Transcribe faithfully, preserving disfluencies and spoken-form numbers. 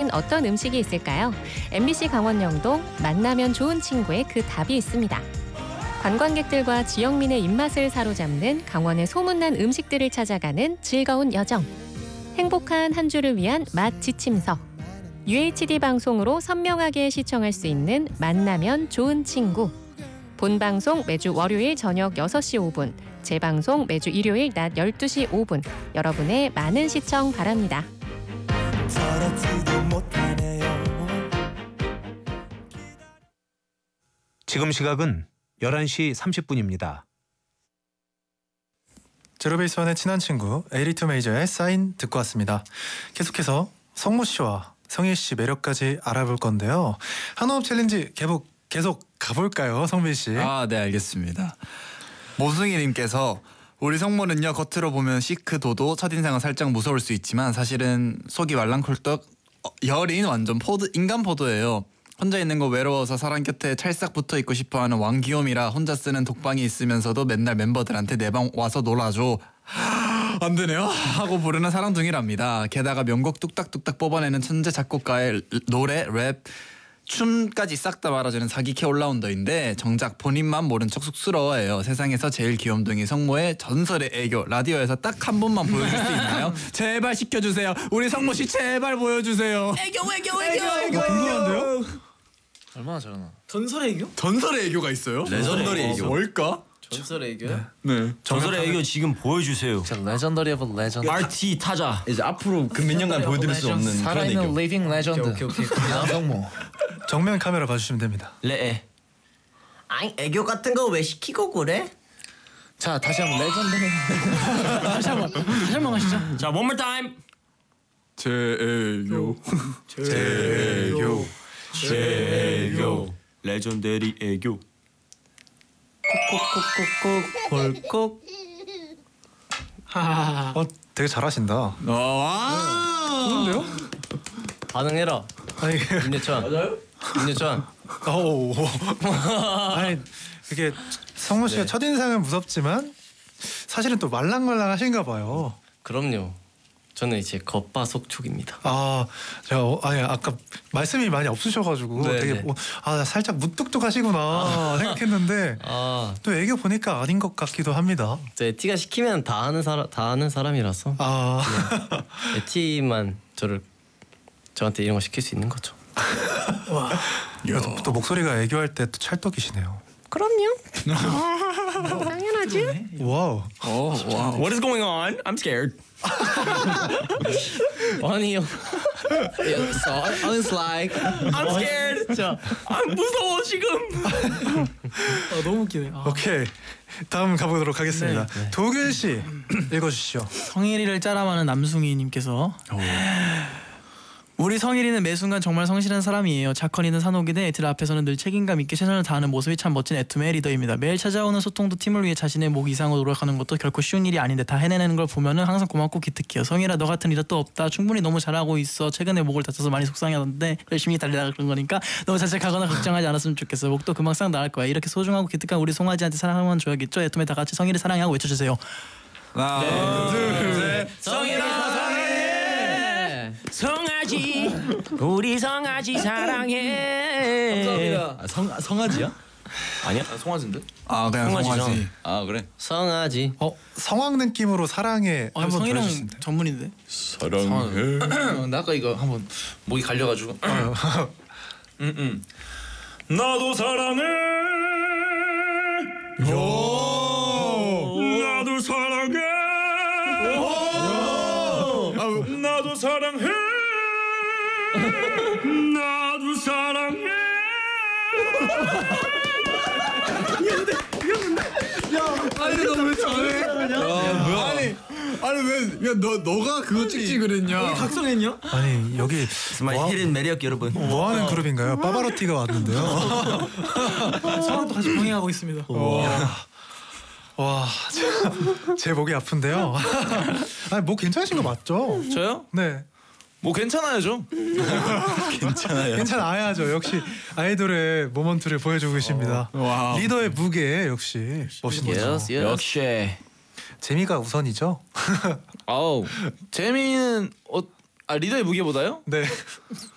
과연 어떤 음식이 있을까요? 엠비씨 강원 영동 만나면 좋은 친구의 그 답이 있습니다. 관광객들과 지역민의 입맛을 사로잡는 강원의 소문난 음식들을 찾아가는 즐거운 여정. 행복한 한 주를 위한 맛 지침서. 유에이치디 방송으로 선명하게 시청할 수 있는 만나면 좋은 친구. 본방송 매주 월요일 저녁 여섯 시 오 분, 재방송 매주 일요일 낮 열두 시 오 분. 여러분의 많은 시청 바랍니다. 지금 시각은 열한 시 삼십 분입니다. 제로베이스원의 친한 친구 에이리투 메이저의 사인 듣고 왔습니다. 계속해서 성모 씨와 성일 씨 매력까지 알아볼 건데요. 한호흡 챌린지 계속 계속 가볼까요, 성빈 씨? 아, 네, 알겠습니다. 모승이님께서 우리 성모는요, 겉으로 보면 시크 도도 첫인상은 살짝 무서울 수 있지만 사실은 속이 말랑콜떡 어, 여린 완전 포도, 인간 포도예요. 혼자 있는 거 외로워서 사람 곁에 찰싹 붙어있고 싶어하는 왕귀염이라 혼자 쓰는 독방이 있으면서도 맨날 멤버들한테 내 방 와서 놀아줘 안 되네요 하고 부르는 사랑둥이랍니다. 게다가 명곡 뚝딱뚝딱 뽑아내는 천재 작곡가의 노래, 랩, 춤까지 싹 다 말아주는 사기캐 올라운더인데 정작 본인만 모른 척 쑥스러워해요. 세상에서 제일 귀염둥이 성모의 전설의 애교 라디오에서 딱 한 번만 보여줄 수 있나요? 제발 시켜주세요. 우리 성모씨 제발 보여주세요. 애교 애교 애교 애교, 궁금한데요? 얼마나 잘하나. 전설의 애교? 전설의 애교가 있어요? 레전더리 애교. 뭘까? 전설의 애교? 네. 네. 전설의 애교 지금 보여주세요. 진짜 레전더리 오브 레전드. 알티 타자. 이제 앞으로 그 몇 년간 보여드릴 수 없는 그런 살아있는 애교. 리빙 레전드. 오케이, 오케이, 오케이. 성모. 정면 카메라 봐주시면 됩니다. 레에. 아니 애교 같은 거 왜 시키고 그래? 자 다시 한번 레전드리. 다시 한번 다시 한번 하시죠. 자, one more time. 제 애교. 제 애교. 제 애교. 레전더리 애교. 콕콕콕콕콕 콜콕. 하하하. 어, 되게 잘하신다. 와. 좋은데요? 반응해라. 아니, 임예찬. 맞아요? 임예찬. 오, 아니 그게 성모 씨가 네. 첫인상은 무섭지만 사실은 또 말랑말랑하신가 봐요. 그럼요. 저는 이제 겉바속촉입니다. 아, 제가 어, 아니 아까 말씀이 많이 없으셔가지고 네, 되게 네. 어, 아 살짝 무뚝뚝하시구나 생각했는데 아, 또 애교 보니까 아닌 것 같기도 합니다. 저 에티가 시키면 다 하는 사람 다 하는 사람이라서 아, 에티만 저를 저한테 이런 거 시킬 수 있는 거죠. 또, 또 목소리가 애교할 때 또 찰떡이시네요. 그럼요. 당연하지. 와우. 어, 와. What is going on? I'm scared. 아니요. So I was like, I'm scared. 진짜. I'm 무서워 지금. 아, 너무 웃기네. 아. 오케이, 다음 가보도록 하겠습니다. 네, 네. 도균 씨 읽어주시죠. 성일이를 짜라마는 남숭이님께서 우리 성일이는 매 순간 정말 성실한 사람이에요. 착헌이든 산옥이든 애들 앞에서는 늘 책임감 있게 최선을 다하는 모습이 참 멋진 애투메의 리더입니다. 매일 찾아오는 소통도 팀을 위해 자신의 목 이상으로 노력하는 것도 결코 쉬운 일이 아닌데 다 해내는 걸 보면은 항상 고맙고 기특해요. 성일아, 너 같은 리더 또 없다. 충분히 너무 잘하고 있어. 최근에 목을 다쳐서 많이 속상해하던데 열심히 달리다가 그런 거니까 너무 자책하거나 걱정하지 않았으면 좋겠어. 목도 금방 싹 나을 거야. 이렇게 소중하고 기특한 우리 송아지한테 사랑만 줘야겠죠. 애투메 다 같이 성일이 사랑하고 외쳐주세요. 하나, 둘, 셋. 성일아 사랑해. 성아지 우리 성아지 사랑해. 감사합니다. 아, 성 성아지야? 아니야? 아, 송아지인데? 아, 그냥 성화지, 성화지. 아 그래. 성아지. 어, 성황 느낌으로 사랑해 아, 한번 성일은 들어주실 수 있나요? 전문인데. 사랑해. 나 아까 이거 한번 목이 갈려가지고. 응응. 나도 사랑해. 나도 사랑해. 나도 사랑해. 나도 사랑해. 아니, 너왜 잘해? 아니, 아니 왜, 야, 너 너가 그거 찍지 그랬냐? 각성했냐? 아니 여기 정말 뭐, 히든 매력 여러분. 뭐하는 그룹인가요? 빠바로티가 왔는데요. 성도 같이 병행하고 있습니다. 와, 제, 제 목이 아픈데요. 아니 목 괜찮으신 거 맞죠? 저요? 네. 뭐 괜찮아요 좀. 괜찮아요. 괜찮아야죠. 역시 아이돌의 모먼트를 보여주고 계십니다. 와. 리더의 무게 역시 멋있는 거죠. Yes, yes. 역시. 재미가 우선이죠. 아우 재미는 어, 아 리더의 무게보다요? 네.